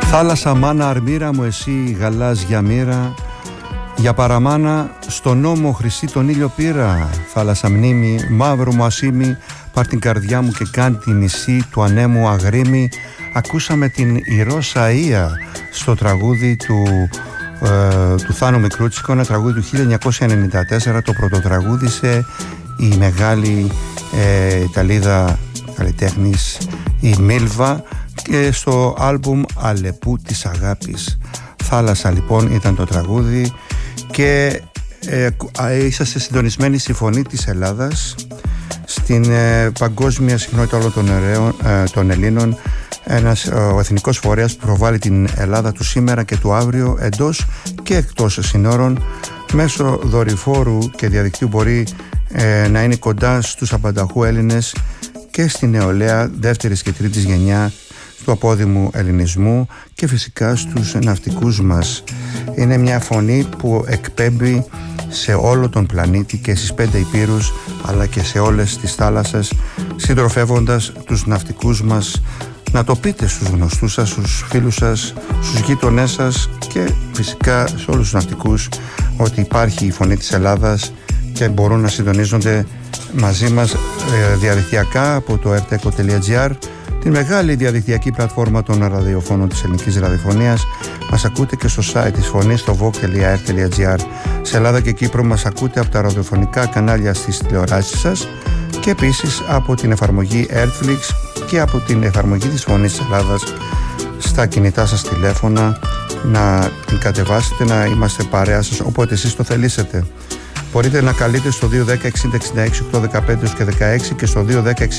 Θάλασσα μάνα αρμύρα μου, εσύ γαλάζια μοίρα, για παραμάνα στον νόμο χρυσή τον ήλιο πήρα. Θάλασσα μνήμη, μαύρο μου ασήμι, πάρ' την καρδιά μου και κάν τη νησί του ανέμου αγρίμη. Ακούσαμε την Ηρώσα Αΐα στο τραγούδι του Θάνου Μικρούτσικο, ένα τραγούδι του 1994, το πρωτοτραγούδισε η μεγάλη Ιταλίδα καλλιτέχνης η Μίλβα, και στο άλμπουμ Αλεπού της Αγάπης. Θάλασσα λοιπόν ήταν το τραγούδι, και είσαστε συντονισμένοι στη Φωνή της Ελλάδας, στην παγκόσμια συχνότητα όλων των Ελλήνων, ο εθνικός φορέας που προβάλλει την Ελλάδα του σήμερα και του αύριο εντός και εκτός συνόρων. Μέσω δορυφόρου και διαδικτύου μπορεί να είναι κοντά στους απανταχού Έλληνες και στη νεολαία δεύτερης και τρίτης γενιά του απόδημου ελληνισμού, και φυσικά στους ναυτικούς μας. Είναι μια φωνή που εκπέμπει σε όλο τον πλανήτη και στις 5 υπήρους, αλλά και σε όλες τις θάλασσες, συντροφεύοντας τους ναυτικούς μας. Να το πείτε στους γνωστούς σας, στους φίλους σας, στους γείτονές σας και φυσικά σε όλους τους ναυτικούς ότι υπάρχει η Φωνή της Ελλάδας και μπορούν να συντονίζονται μαζί μας διαδικτυακά από το rteco.gr, την μεγάλη διαδικτυακή πλατφόρμα των ραδιοφώνων της ελληνικής ραδιοφωνίας. Μας ακούτε και στο site της Φωνής, στο vogue.ar.gr. Σε Ελλάδα και Κύπρο μας ακούτε από τα ραδιοφωνικά κανάλια στις τηλεοράσεις σας, και επίσης από την εφαρμογή Airflix και από την εφαρμογή της Φωνής της Ελλάδας στα κινητά σας τηλέφωνα. Να την κατεβάσετε, να είμαστε παρέα σας όποτε εσείς το θελήσετε. Μπορείτε να καλείτε στο 210-60-66-815 και 16 και στο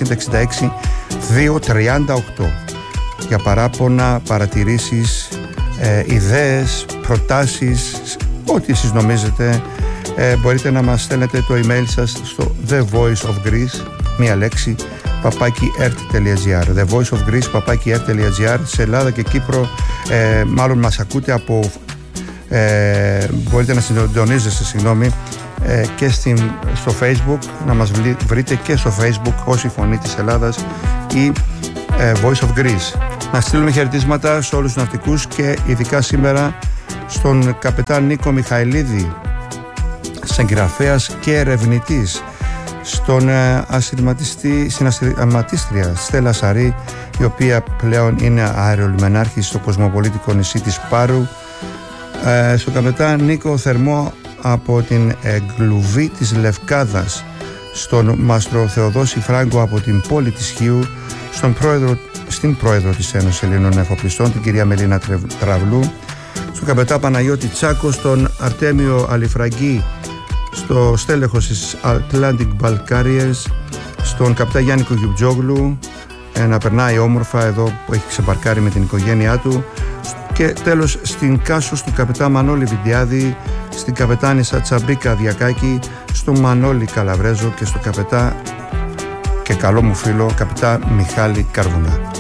210-60-66-238 για παράπονα, παρατηρήσεις, ιδέες, προτάσεις, ό,τι εσείς νομίζετε. Μπορείτε να μας στέλνετε το email σας στο The Voice of Greece, μία λέξη, @ert.gr. The Voice of Greece, @ert.gr. Σε Ελλάδα και Κύπρο μάλλον μας ακούτε από μπορείτε να συντονίζεστε και στο Facebook, να μας βρείτε και στο Facebook ως η Φωνή της Ελλάδας ή Voice of Greece. Να στείλουμε χαιρετίσματα σε όλους τους ναυτικούς και ειδικά σήμερα στον καπετάν Νίκο Μιχαηλίδη, συγγραφέας και ερευνητής, στον συναστηματίστρια Στέλλα Σαρή, η οποία πλέον είναι αερολιμενάρχης στο κοσμοπολίτικο νησί της Πάρου, στον καπετάν Νίκο Θερμό από την Εγκλουβή της Λευκάδας, στον μάστρο Θεοδόση Φράγκο από την πόλη της Χίου, στην πρόεδρο της Ένωσης Ελλήνων Εφοπλιστών, την κυρία Μελίνα Τραυλού, στον καπετά Παναγιώτη Τσάκο, στον Αρτέμιο Αλιφραγκή, στο στέλεχος της Atlantic Bulk Carriers, στον καπετά Γιάννη Κογιουτζόγλου, να περνάει όμορφα εδώ που έχει ξεπαρκάρει με την οικογένειά του, και τέλος στην Κάσος του καπετά Μανώλη Βιντιάδη, στην καπετάνισσα Τσαμπίκα Διακάκη, στον Μανώλη Καλαβρέζο και στο καπετά και καλό μου φίλο καπετά Μιχάλη Καρβουνά.